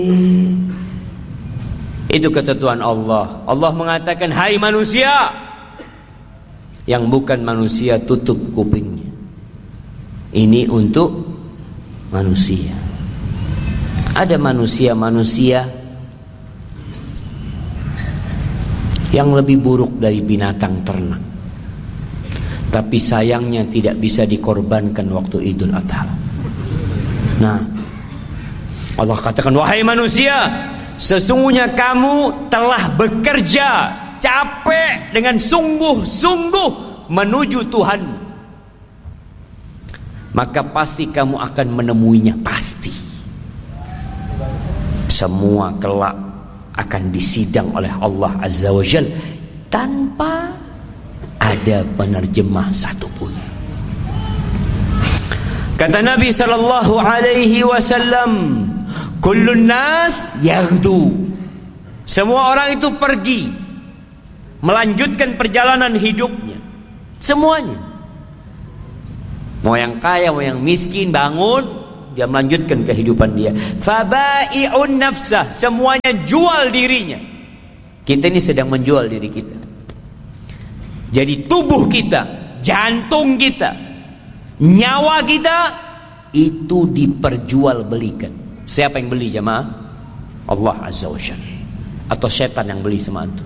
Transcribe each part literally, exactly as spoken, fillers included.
Itu ketentuan Allah. Allah mengatakan, hai manusia, yang bukan manusia tutup kupingnya. Ini untuk manusia. Ada manusia-manusia yang lebih buruk dari binatang ternak, tapi sayangnya tidak bisa dikorbankan waktu Idul Adha. Nah, Allah katakan, wahai manusia, sesungguhnya kamu telah bekerja capek dengan sungguh-sungguh menuju Tuhanmu, maka pasti kamu akan menemuinya. Pasti semua kelak akan disidang oleh Allah Azza wa Jalla tanpa ada penerjemah satupun. Kata Nabi sallallahu alaihi wasallam, kullun nas yaghdu. Semua orang itu pergi melanjutkan perjalanan hidupnya. Semuanya. Mau yang kaya, mau yang miskin, bangun, dia melanjutkan kehidupan dia. Fabai'un nafsah, semuanya jual dirinya. Kita ini sedang menjual diri kita. Jadi tubuh kita, jantung kita, nyawa kita itu diperjualbelikan. Siapa yang beli jemaah? Allah Azza wa Jalla. Atau setan yang beli sama antum?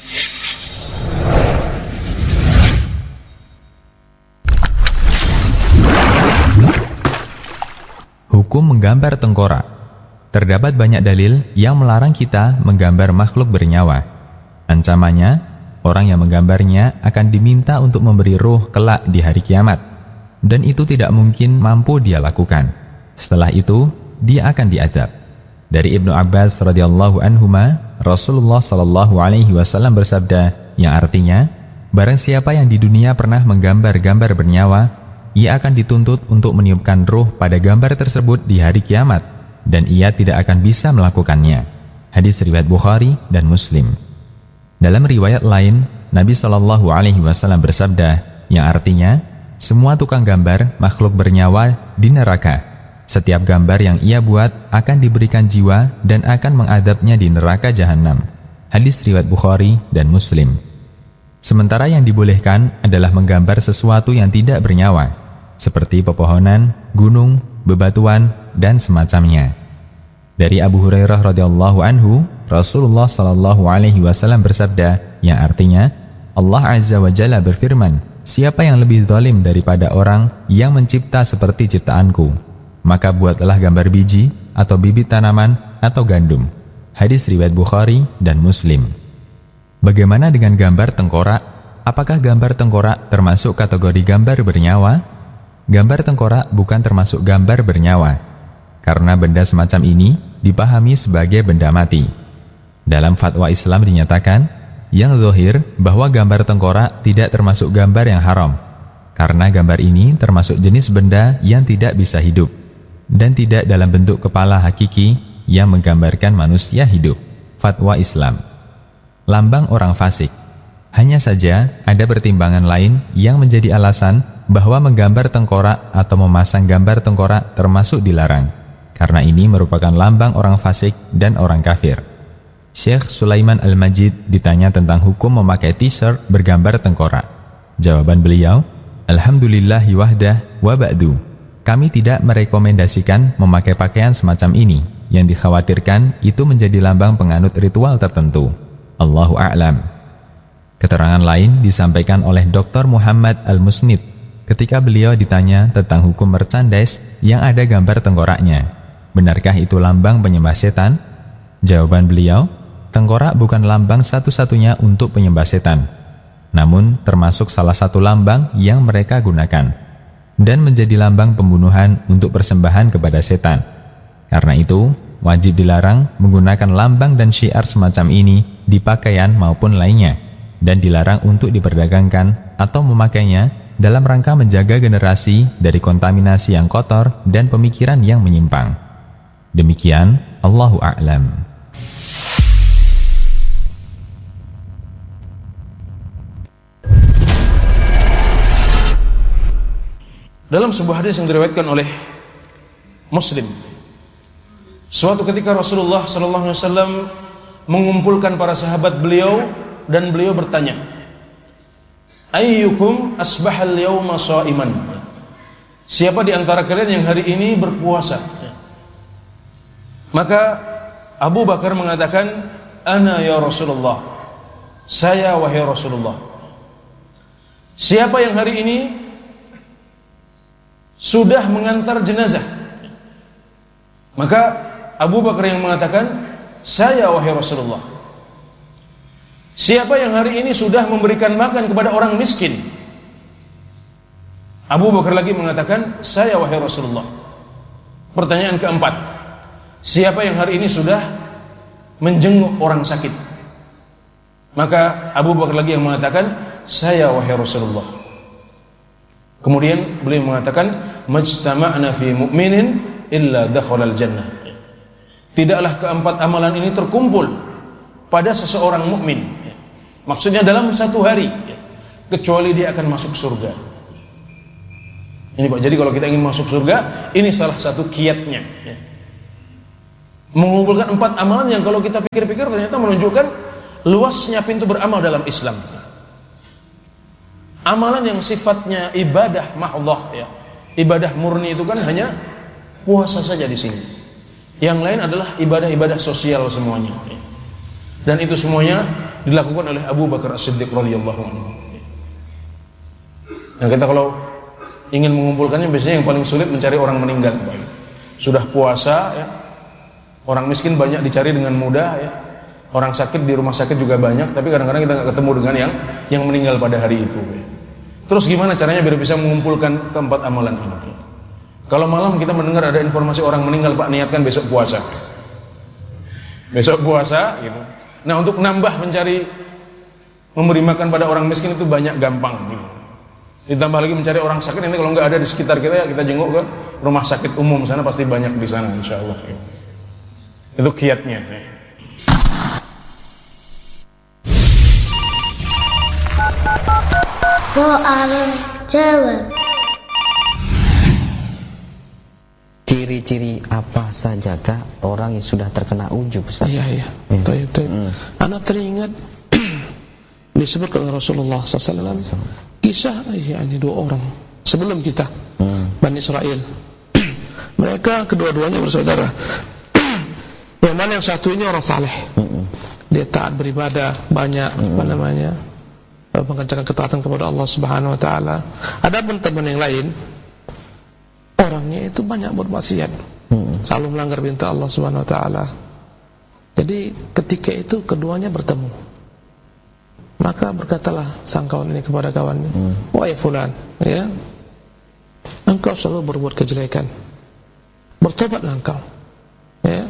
Hukum menggambar tengkorak. Terdapat banyak dalil yang melarang kita menggambar makhluk bernyawa. Ancamannya, orang yang menggambarnya akan diminta untuk memberi ruh kelak di hari kiamat, dan itu tidak mungkin mampu dia lakukan. Setelah itu, dia akan diadab. Dari Ibnu Abbas radhiyallahu anhuma, Rasulullah shallallahu alaihi wasallam bersabda, yang artinya, barang siapa yang di dunia pernah menggambar-gambar bernyawa, ia akan dituntut untuk meniupkan ruh pada gambar tersebut di hari kiamat, dan ia tidak akan bisa melakukannya. Hadis riwayat Bukhari dan Muslim. Dalam riwayat lain, Nabi shallallahu alaihi wasallam bersabda, yang artinya, semua tukang gambar makhluk bernyawa di neraka. Setiap gambar yang ia buat akan diberikan jiwa dan akan mengadabnya di neraka jahanam. Hadis riwayat Bukhari dan Muslim. Sementara yang dibolehkan adalah menggambar sesuatu yang tidak bernyawa, seperti pepohonan, gunung, bebatuan, dan semacamnya. Dari Abu Hurairah radhiyallahu anhu, Rasulullah shallallahu alaihi wasallam bersabda, yang artinya, Allah Azza wa Jalla berfirman, siapa yang lebih zalim daripada orang yang mencipta seperti ciptaanku, maka buatlah gambar biji atau bibit tanaman atau gandum. Hadis riwayat Bukhari dan Muslim. Bagaimana dengan gambar tengkorak? Apakah gambar tengkorak termasuk kategori gambar bernyawa? Gambar tengkorak bukan termasuk gambar bernyawa, karena benda semacam ini dipahami sebagai benda mati. Dalam fatwa Islam dinyatakan, yang zahir bahwa gambar tengkorak tidak termasuk gambar yang haram, karena gambar ini termasuk jenis benda yang tidak bisa hidup, dan tidak dalam bentuk kepala hakiki yang menggambarkan manusia hidup. Fatwa Islam. Lambang orang fasik. Hanya saja ada pertimbangan lain yang menjadi alasan bahwa menggambar tengkorak atau memasang gambar tengkorak termasuk dilarang, karena ini merupakan lambang orang fasik dan orang kafir. Syekh Sulaiman Al-Majid ditanya tentang hukum memakai t-shirt bergambar tengkorak. Jawaban beliau, Alhamdulillahi wahdah wa ba'du. Kami tidak merekomendasikan memakai pakaian semacam ini, yang dikhawatirkan itu menjadi lambang penganut ritual tertentu. Allahu a'lam. Keterangan lain disampaikan oleh Doktor Muhammad Al-Musnid ketika beliau ditanya tentang hukum merchandise yang ada gambar tengkoraknya. Benarkah itu lambang penyembah setan? Jawaban beliau, tengkorak bukan lambang satu-satunya untuk penyembah setan, namun termasuk salah satu lambang yang mereka gunakan, dan menjadi lambang pembunuhan untuk persembahan kepada setan. Karena itu, wajib dilarang menggunakan lambang dan syiar semacam ini di pakaian maupun lainnya, dan dilarang untuk diperdagangkan atau memakainya dalam rangka menjaga generasi dari kontaminasi yang kotor dan pemikiran yang menyimpang. Demikian, Allahu a'lam. Dalam sebuah hadis yang diriwayatkan oleh Muslim, Suatu ketika Rasulullah sallallahu alaihi wasallam mengumpulkan para sahabat beliau dan beliau bertanya, ayyukum asbahal yawma sha'iman? Siapa di antara kalian yang hari ini berpuasa? Maka Abu Bakar mengatakan, ana ya Rasulullah, saya wahai Rasulullah. Siapa yang hari ini sudah mengantar jenazah? Maka Abu Bakar yang mengatakan, saya wahai Rasulullah. Siapa yang hari ini sudah memberikan makan kepada orang miskin? Abu Bakar lagi mengatakan, saya wahai Rasulullah. Pertanyaan keempat, siapa yang hari ini sudah menjenguk orang sakit? Maka Abu Bakar lagi yang mengatakan, saya wahai Rasulullah. Kemudian beliau mengatakan, majtama'na fi mu'minin illa dakhalal jannah. Tidaklah keempat amalan ini terkumpul pada seseorang mukmin, maksudnya dalam satu hari, kecuali dia akan masuk surga. Ini Pak, jadi kalau kita ingin masuk surga, ini salah satu kiatnya, mengumpulkan empat amalan yang kalau kita pikir-pikir ternyata menunjukkan luasnya pintu beramal dalam Islam. Amalan yang sifatnya ibadah mahdhah, ya, ibadah murni itu kan hanya puasa saja di sini. Yang lain adalah ibadah-ibadah sosial semuanya, dan itu semuanya dilakukan oleh Abu Bakar As-Siddiq radhiyallahu anhu. Nah, kita kalau ingin mengumpulkannya, biasanya yang paling sulit mencari orang meninggal. Sudah puasa, ya, orang miskin banyak dicari dengan mudah, ya. Orang sakit di rumah sakit juga banyak, tapi kadang-kadang kita nggak ketemu dengan yang yang meninggal pada hari itu. Ya. Terus gimana caranya biar bisa mengumpulkan keempat amalan ini? Kalau malam kita mendengar ada informasi orang meninggal, Pak, niatkan besok puasa. Besok puasa, gitu. Nah, untuk nambah mencari memberi makan pada orang miskin itu banyak gampang. Gitu. Ditambah lagi mencari orang sakit, ini kalau nggak ada di sekitar kita, ya kita jenguk ke rumah sakit umum sana, pasti banyak di sana, insya Allah. Gitu. Itu kiatnya. Soal jawab. Ciri-ciri apa sajakah orang yang sudah terkena ujub, Ustaz? Iya, iya. Baik, baik. Hmm. Anak teringat disebutkan oleh Rasulullah sallallahu alaihi wasallam kisah ya, ini dua orang sebelum kita, hmm. Bani Israel. Mereka kedua-duanya bersaudara. Yang mana yang satu ini orang saleh. Hmm. Dia taat beribadah banyak, hmm. apa namanya? mengerjakan ketaatan kepada Allah Subhanahu wa taala. Adapun teman yang lain, orangnya itu banyak bermaksiat, hmm. selalu melanggar perintah Allah Subhanahu wa taala. Jadi ketika itu keduanya bertemu. Maka berkatalah sang kawan ini kepada kawannya, hmm. wahai fulan, ya, engkau selalu berbuat kejelekan. Bertobatlah engkau. Ya.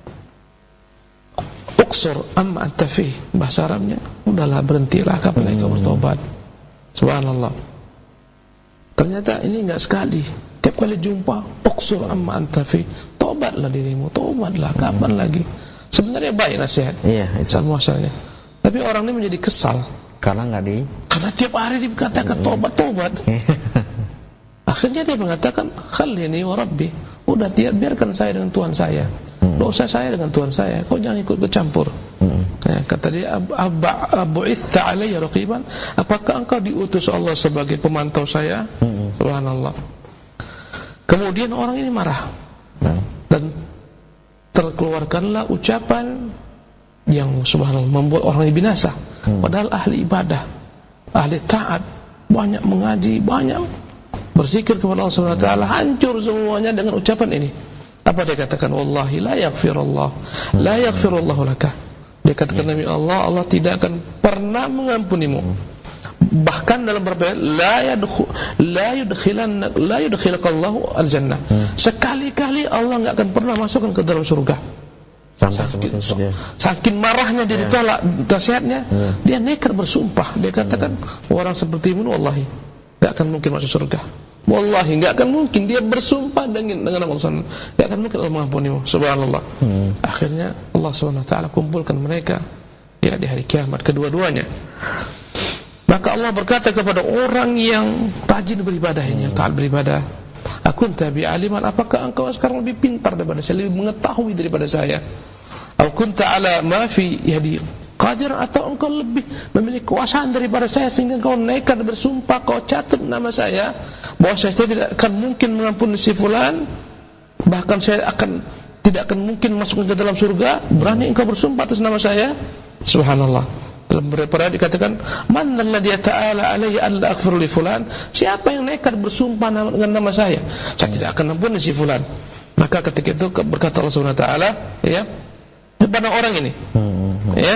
Uqsur amma anta fi, bahasa Arabnya, udahlah berhentilah kapan engkau bertobat. Subhanallah. Ternyata ini enggak sekali. Tiap kali jumpa, uqsur amma anta fi, tobatlah dirimu, tobatlah, kapan lagi? Sebenarnya baik nasihat. Iya, itu masalahnya. Tapi orang ini menjadi kesal karena enggak di karena tiap hari dikatakan tobat, tobat. Akhirnya dia mengatakan, "Khallini wa rabbi." Udah, tiap biarkan saya dengan Tuhan saya. Dosa saya dengan Tuhan saya, kau jangan ikut bercampur. Hmm. Ya, kata dia, "Abu'itha alayya raqiban?" Apakah engkau diutus Allah sebagai pemantau saya? Hmm. Subhanallah. Kemudian orang ini marah, hmm. dan terkeluarkanlah ucapan yang subhanallah membuat orang ini binasa. Hmm. Padahal ahli ibadah, ahli taat, banyak mengaji, banyak berzikir kepada Allah Subhanahu wa taala, hancur semuanya dengan ucapan ini. Apa dia katakan? Wallahi la yaghfirullah, la yaghfirullahu laka. Dia katakan demi Allah, Allah tidak akan pernah mengampunimu. Bahkan dalam beberapa ayat, la yadkhul la yudkhilan la yudkhilaqallahu aljannah. Sekali-kali Allah enggak akan pernah masukkan ke dalam surga. Saking, saking marahnya dia ditolak nasihatnya, dia nekat bersumpah. Dia katakan, orang sepertimu wallahi enggak akan mungkin masuk surga. Wallahi enggak akan mungkin, dia bersumpah dengan dengan Allah Subhanahu wa taala, enggak akan mungkin Allah mengampunimu. Subhanallah. Hmm. Akhirnya Allah Subhanahu wa taala kumpulkan mereka ya di hari kiamat kedua-duanya. Maka Allah berkata kepada orang yang rajin beribadah ini, yang taat beribadah, aku kunta bi aliman, apakah engkau sekarang lebih pintar daripada saya, lebih mengetahui daripada saya? Au kunta ala ma fi yadi qadir, atau engkau lebih memiliki kekuasaan daripada saya sehingga engkau nekat bersumpah, kau catat nama saya bahwa saya tidak akan mungkin mengampuni si fulan, bahkan saya akan tidak akan mungkin masuk ke dalam surga, berani engkau bersumpah atas nama saya? Subhanallah. Dalam beberapa ayat dikatakan, man alladhi ta'ala alayya an la aghfir li fulan, siapa yang nekat bersumpah dengan nama saya, saya tidak akan ampuni si fulan. Maka ketika itu berkata Allah Subhanahu wa taala, ya, kepada orang ini, ya,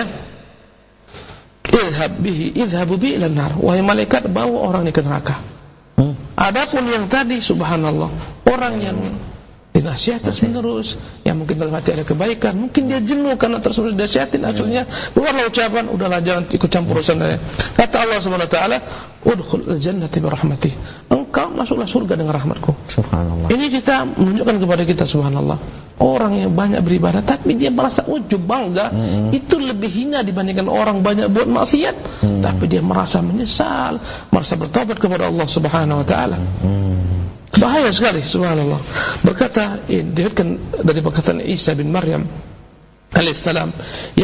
idhab bihi idhabu bi ila nar, wahai malaikat, bawa orang ini ke neraka. Adapun yang tadi, subhanallah, orang yang dinasihat terus menerus, yang mungkin dalam hati ada kebaikan, mungkin dia jenuh karena terus dinasihatin, akhirnya keluarlah ucapan, udahlah jangan ikut campur urusan saya. Kata Allah Subhanahu wa taala, udkhul al-jannata bi rahmati, engkau masuklah surga dengan rahmatku. Subhanallah. Ini kita menunjukkan kepada kita, subhanallah, orang yang banyak beribadah tapi dia merasa ujub, bangga, mm-hmm. itu lebih hina dibandingkan orang banyak buat maksiat, mm-hmm. tapi dia merasa menyesal, merasa bertobat kepada Allah Subhanahu wa taala. Mm-hmm. Bahaya sekali, subhanallah. Berkata, diriwayatkan dari perkataan Isa bin Maryam alaihissalam,